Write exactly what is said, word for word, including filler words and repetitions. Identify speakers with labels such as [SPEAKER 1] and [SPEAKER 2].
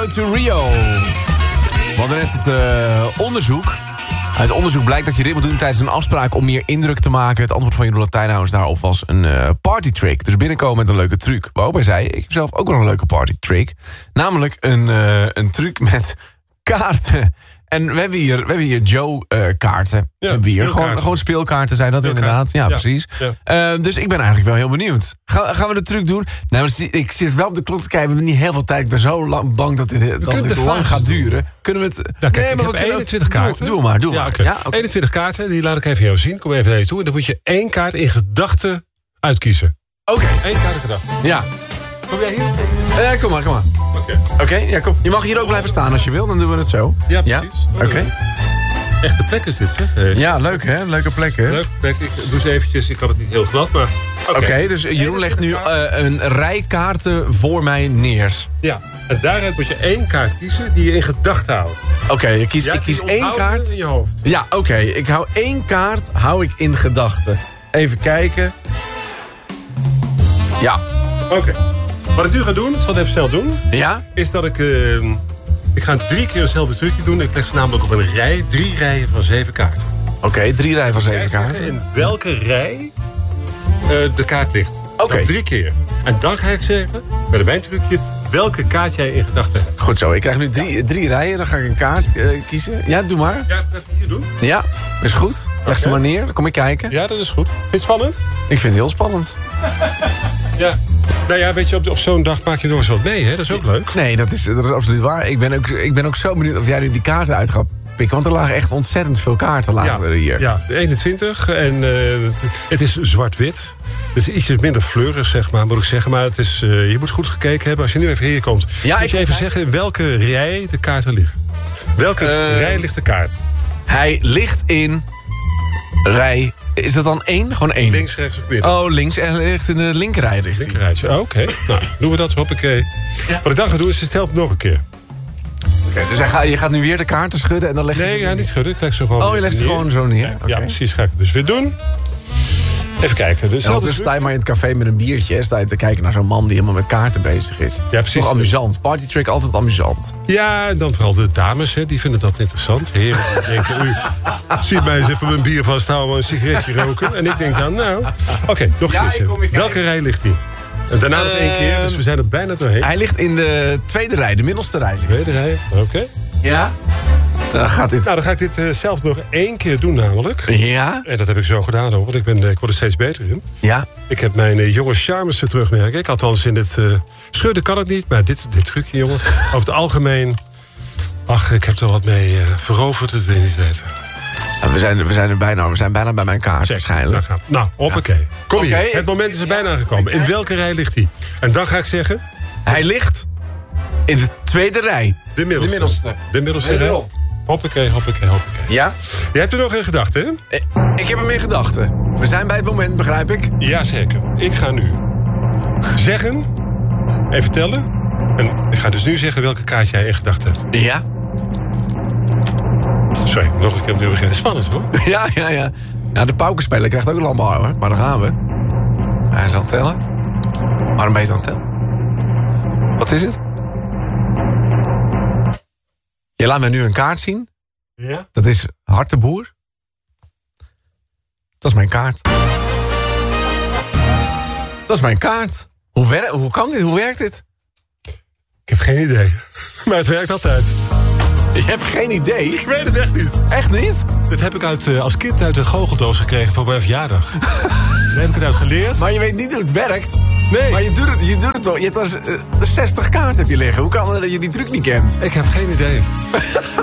[SPEAKER 1] Hello to Rio. We hadden net het uh, onderzoek. Uit onderzoek blijkt dat je dit moet doen tijdens een afspraak om meer indruk te maken. Het antwoord van Jeroen Latijnhuis daarop was een uh, partytrick. Dus binnenkomen met een leuke truc. Waarop hij zei, ik heb zelf ook wel een leuke partytrick. Namelijk een, uh, een truc met kaarten. En we hebben hier, we hebben hier Joe-kaarten. Uh, ja, hier. Gewoon, gewoon speelkaarten zijn dat inderdaad. Ja, ja, precies. Ja. Uh, dus ik ben eigenlijk wel heel benieuwd. Ga, gaan we de truc doen? Nou, ik zit wel op de klok te kijken. We hebben niet heel veel tijd. Ik ben zo lang bang dat dit, dat dit lang gaat duren. Kunnen we het...
[SPEAKER 2] Nou, kijk,
[SPEAKER 1] nee, maar
[SPEAKER 2] ik
[SPEAKER 1] we
[SPEAKER 2] heb eenentwintig kaarten.
[SPEAKER 1] Doe, doe maar, doe
[SPEAKER 2] ja,
[SPEAKER 1] maar.
[SPEAKER 2] Okay.
[SPEAKER 1] Ja, okay.
[SPEAKER 2] eenentwintig kaarten, die laat ik even jou zien. Kom even naar je toe. En dan moet je één kaart in gedachten uitkiezen.
[SPEAKER 1] Oké. Okay.
[SPEAKER 2] Eén kaart in gedachten.
[SPEAKER 1] Ja.
[SPEAKER 2] Kom jij hier?
[SPEAKER 1] Ja, uh, kom maar, kom maar. Oké. Okay. Okay, ja, kom. Je mag hier ook blijven staan als je wil, dan doen we het zo.
[SPEAKER 2] Ja, precies.
[SPEAKER 1] Ja? Oké. Okay.
[SPEAKER 2] Echte plek is dit, hè? Hey.
[SPEAKER 1] Ja, leuk hè? Leuke plek, hè?
[SPEAKER 2] Leuke plek. Ik doe eens eventjes. Ik had het niet heel glad, maar...
[SPEAKER 1] Oké, okay. okay, dus Jeroen legt nu uh, een rij kaarten voor mij neer.
[SPEAKER 2] Ja, en daaruit moet je één kaart kiezen die je in gedachten houdt.
[SPEAKER 1] Oké, okay, ik kies, ja, ik kies één kaart...
[SPEAKER 2] in je hoofd.
[SPEAKER 1] Ja, oké. Okay. Ik hou één kaart, hou ik in gedachten. Even kijken. Ja.
[SPEAKER 2] Oké. Okay. Wat ik nu ga doen, ik zal het even snel doen...
[SPEAKER 1] Ja?
[SPEAKER 2] Is dat ik... Uh, ik ga drie keer hetzelfde trucje doen. Ik leg ze namelijk op een rij, drie rijen van zeven kaarten.
[SPEAKER 1] Oké, okay, drie rijen van zeven kaarten.
[SPEAKER 2] In welke rij uh, de kaart ligt.
[SPEAKER 1] Oké. Okay.
[SPEAKER 2] Drie keer. En dan ga ik zeggen, met een wijntrucje... welke kaart jij in gedachten hebt.
[SPEAKER 1] Goed zo, ik krijg nu drie, drie rijen. Dan ga ik een kaart uh, kiezen. Ja, doe maar.
[SPEAKER 2] Ja, even hier doen.
[SPEAKER 1] Ja, is goed. Leg okay. ze maar neer, dan kom ik kijken.
[SPEAKER 2] Ja, dat is goed. Vind je het spannend?
[SPEAKER 1] Ik vind het heel spannend.
[SPEAKER 2] Ja. Nou ja, weet je, op, op zo'n dag maak je nog eens wat mee, hè? Dat is ook leuk.
[SPEAKER 1] Nee, dat is, dat is absoluut waar. Ik ben, ook, ik ben ook zo benieuwd of jij nu die kaarten uit gaat pikken. Want er lagen echt ontzettend veel kaarten lagen
[SPEAKER 2] ja,
[SPEAKER 1] er hier.
[SPEAKER 2] Ja, eenentwintig. En uh, het is zwart-wit. Het is ietsje minder fleurig, zeg maar, moet ik zeggen. Maar het is, uh, je moet goed gekeken hebben. Als je nu even hier komt, ja, moet je even zeggen in welke rij de kaarten liggen. Welke uh, rij ligt de kaart?
[SPEAKER 1] Hij ligt in rij... Is dat dan één? Gewoon één?
[SPEAKER 2] Links, rechts of midden?
[SPEAKER 1] Oh, links en ligt in de linkerrij.
[SPEAKER 2] Linkerrijtje, oh, oké. Okay. Nou, doen we dat, hoppakee. Ja. Wat ik dan ga doen, is het helpt nog een keer.
[SPEAKER 1] Oké, okay, dus hij ga, je gaat nu weer de kaarten schudden en dan leg je
[SPEAKER 2] nee,
[SPEAKER 1] ze
[SPEAKER 2] ja, niet schudden. Ik leg ze gewoon
[SPEAKER 1] Oh, je legt ze gewoon zo neer?
[SPEAKER 2] Ja,
[SPEAKER 1] okay.
[SPEAKER 2] ja, precies. Ga ik het dus weer doen. Even kijken. Dus
[SPEAKER 1] ondertussen sta je maar in het café met een biertje. Sta je te kijken naar zo'n man die helemaal met kaarten bezig is.
[SPEAKER 2] Ja, precies.
[SPEAKER 1] Toch amusant. Partytrick altijd amusant.
[SPEAKER 2] Ja, en dan vooral de dames, hè, die vinden dat interessant. Heren, die denken, u ziet mij eens even mijn bier vasthouden en een sigaretje roken. En ik denk dan, nou... Oké, okay, nog een ja, keer. Welke rij ligt hij? En daarna nog uh, één keer, dus we zijn er bijna doorheen.
[SPEAKER 1] Hij ligt in de tweede rij, de middelste rij.
[SPEAKER 2] Tweede rij, oké. Okay.
[SPEAKER 1] Ja. Dan gaat dit...
[SPEAKER 2] Nou, dan ga ik dit uh, zelf nog één keer doen namelijk.
[SPEAKER 1] Ja.
[SPEAKER 2] En dat heb ik zo gedaan hoor, want ik, ben, ik word er steeds beter in.
[SPEAKER 1] Ja.
[SPEAKER 2] Ik heb mijn uh, jonge charmes weer terugmerken. Ik althans in het uh, schudden kan het niet, maar dit, dit trucje jongen. Over het algemeen, ach, ik heb er wat mee uh, veroverd, dat wil je niet weten.
[SPEAKER 1] Ja, we, zijn, we, zijn er bijna, we zijn bijna bij mijn kaart Check. waarschijnlijk.
[SPEAKER 2] Nou, nou hoppakee. Ja. Kom hier, okay. Het moment is er bijna aangekomen. In welke rij ligt hij? En dan ga ik zeggen...
[SPEAKER 1] Hij ligt in de tweede rij.
[SPEAKER 2] De middelste.
[SPEAKER 1] De middelste,
[SPEAKER 2] de middelste rij. Hoppakee, hoppakee, hoppakee.
[SPEAKER 1] Ja?
[SPEAKER 2] Je hebt er nog in gedachten, hè?
[SPEAKER 1] Ik heb hem in gedachten. We zijn bij het moment, begrijp ik?
[SPEAKER 2] Jazeker. Ik ga nu zeggen, even tellen. En ik ga dus nu zeggen welke kaart jij in gedachten hebt.
[SPEAKER 1] Ja.
[SPEAKER 2] Sorry, nog een keer opnieuw beginnen. Spannend, hoor.
[SPEAKER 1] Ja, ja, ja. Ja, de paukerspeler krijgt ook een lamp hoor. Maar daar gaan we. Hij is aan het tellen. Waarom ben je aan het tellen? Wat is het? Je laat mij nu een kaart zien.
[SPEAKER 2] Ja?
[SPEAKER 1] Dat is Hart de Boer. Dat is mijn kaart. Dat is mijn kaart. Hoe, wer- hoe kan dit? Hoe werkt dit?
[SPEAKER 2] Ik heb geen idee. Maar het werkt altijd.
[SPEAKER 1] Je hebt geen idee?
[SPEAKER 2] Ik weet het echt niet.
[SPEAKER 1] Echt niet?
[SPEAKER 2] Dat heb ik uit, uh, als kind uit de goocheldoos gekregen voor mijn verjaardag. Daar heb ik het uit geleerd.
[SPEAKER 1] Maar je weet niet hoe het werkt.
[SPEAKER 2] Nee.
[SPEAKER 1] Maar je doet het, je doet het toch. Je hebt als uh, zestig kaart heb je liggen. Hoe kan het dat je die truc niet kent?
[SPEAKER 2] Ik heb geen idee.